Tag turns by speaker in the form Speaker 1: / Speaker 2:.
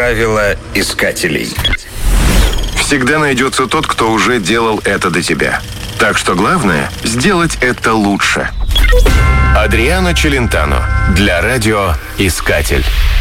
Speaker 1: Правила искателей.
Speaker 2: Всегда найдется тот, кто уже делал это до тебя. Так что главное — сделать это лучше. Адриано Челентано для радио «Искатель».